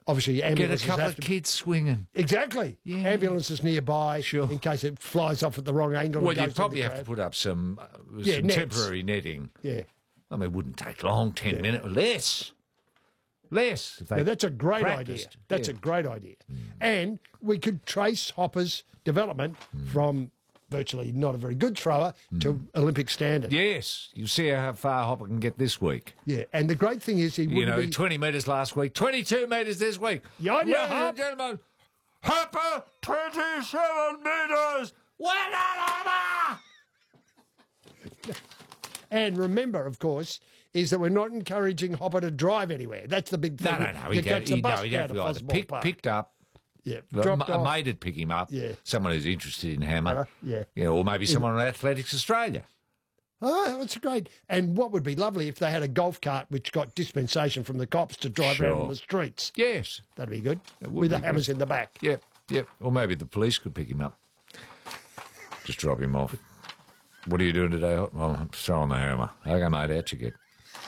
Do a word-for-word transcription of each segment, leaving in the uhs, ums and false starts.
obviously Get a ambulances couple have of to... kids swinging. Exactly. Yeah. Ambulances nearby, Sure. in case it flies off at the wrong angle. Well, and goes you'd probably into have to crowd. put up some, uh, Yeah, some nets. temporary netting. Yeah. I mean, it wouldn't take long, ten minutes, less. Less. If they Yeah, that's a great practiced. idea. That's Yeah. a great idea. And we could trace Hopper's development from virtually not a very good thrower to Olympic standard. Yes, you see how far Hopper can get this week. Yeah, and the great thing is he You wouldn't know, be... twenty metres last week, twenty-two metres this week. Yeah, yeah, Ladies Hop. and gentlemen, Hopper, twenty-seven metres. Well done, Hopper! And remember, of course, is that we're not encouraging Hopper to drive anywhere. That's the big thing. No, no, no. You He catch had, the he, bus no, he'd down have to to either Fuzzball pick, Park. picked up. Yeah, A, dropped a off. mate would pick him up. Yeah. Someone who's interested in Hammer. Uh, yeah. Yeah, or maybe someone on Athletics Australia. Oh, that's great. And what would be lovely if they had a golf cart which got dispensation from the cops to drive Sure. around on the streets. Yes. That'd be good. would With the be hammers good. in the back. Yep, yep. Or maybe the police could pick him up. Just drop him off. What are you doing today? Oh, I'm throwing the hammer. Okay, mate, out you get.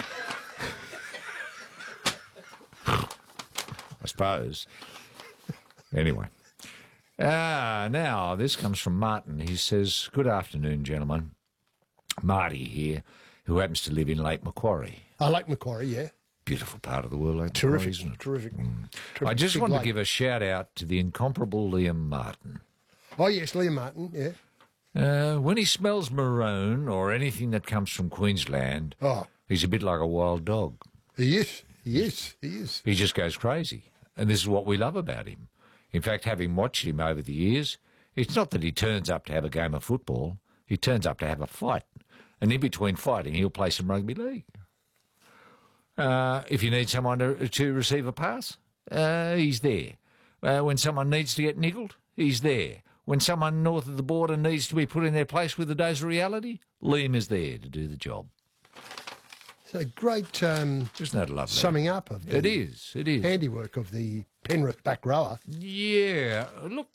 I suppose. Anyway. Ah, now, this comes from Martin. He says, good afternoon, gentlemen. Marty here, who happens to live in Lake Macquarie. I like Macquarie, yeah. Beautiful part of the world, Lake Terrific, Macquarie, isn't it? terrific. I terrific. just Big want to lake. give a shout out to the incomparable Liam Martin. Oh, yes, Liam Martin, yeah. Uh, when he smells maroon or anything that comes from Queensland, Oh, he's a bit like a wild dog. he is. He is. He is. He just goes crazy. And this is what we love about him. In fact, having watched him over the years, it's not that he turns up to have a game of football. He turns up to have a fight. And in between fighting, he'll play some rugby league. Uh, if you need someone to, to receive a pass, uh, he's there. Uh, when someone needs to get nickled, he's there. When someone north of the border needs to be put in their place with a dose of reality, Liam is there to do the job. It's a great um, Isn't that lovely? summing up of the It is, it is. handiwork of the Penrith back rower. Yeah, look.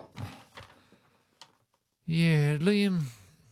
Yeah, Liam.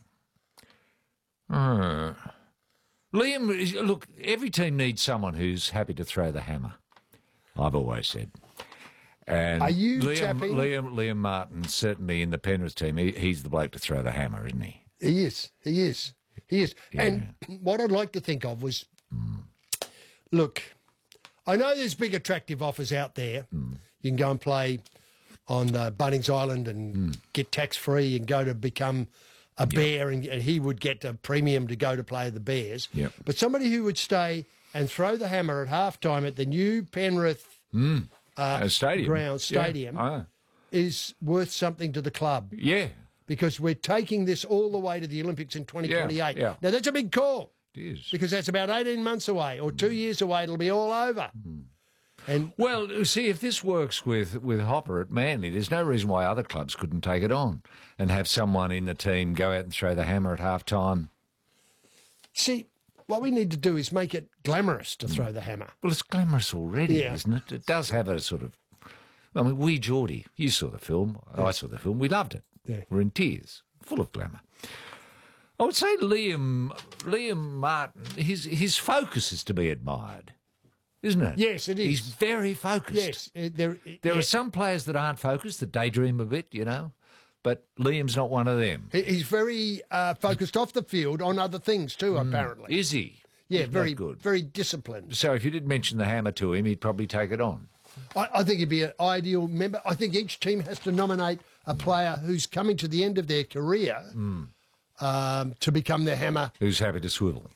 Uh, Liam, is- look, every team needs someone who's happy to throw the hammer. I've always said. And Are you Liam, tapping- Liam, Liam Martin, certainly in the Penrith team, he, he's the bloke to throw the hammer, isn't he? He is. He is. He is. And what I'd like to think of was, look, I know there's big attractive offers out there. You can go and play on uh, Bunnings Island and get tax-free and go to become a Bear, and, and he would get a premium to go to play the Bears. Yep. But somebody who would stay and throw the hammer at halftime at the new Penrith uh, Uh, stadium. ground stadium Yeah. Ah, is worth something to the club, yeah, because we're taking this all the way to the Olympics in twenty twenty-eight. Yeah, yeah. Now, that's a big call, it is. because that's about eighteen months away, or two years away. It'll be all over. And Well, see, if this works with, with Hopper at Manly, there's no reason why other clubs couldn't take it on and have someone in the team go out and throw the hammer at half time. see, what we need to do is make it glamorous to throw the hammer. Well, it's glamorous already, Yeah. isn't it? It does have a sort of... I mean, Wee Geordie, you saw the film. I saw the film. We loved it. Yeah. We're in tears. Full of glamour. I would say Liam Liam Martin, his, his focus is to be admired, isn't it? Yes, it is. He's very focused. Yes, uh, there. There yeah. are some players that aren't focused, that daydream a bit, you know, but Liam's not one of them. He- He's very uh, focused off the field on other things too. Apparently, Is he? yeah, Isn't that very good. very disciplined. So if you did mention the hammer to him, he'd probably take it on. I, I think he'd be an ideal member. I think each team has to nominate a player who's coming to the end of their career um, to become their hammer. Who's happy to swivel?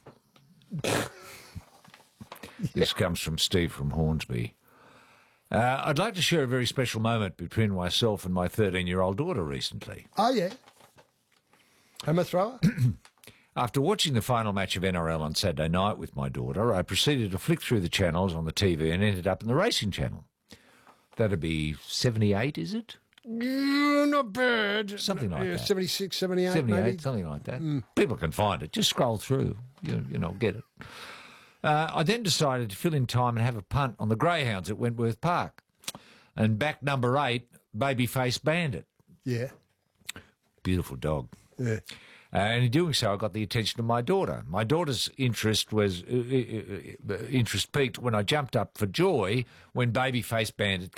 This comes from Steve from Hornsby. Uh, I'd like to share a very special moment between myself and my thirteen-year-old daughter recently. Oh yeah, hammer thrower. After watching the final match of N R L on Saturday night with my daughter, I proceeded to flick through the channels on the T V and ended up in the racing channel. That'd be seventy-eight, is it? Yeah, not bad. Something like yeah, that. seventy-six, seventy-eight, seventy-eight, maybe. something like that. People can find it. Just scroll through. You, you know, get it. Uh, I then decided to fill in time and have a punt on the Greyhounds at Wentworth Park. And back number eight, Babyface Bandit. Yeah, Beautiful dog. yeah. Uh, and in doing so, I got the attention of my daughter. My daughter's interest was uh, uh, uh, interest peaked when I jumped up for joy when Babyface Bandit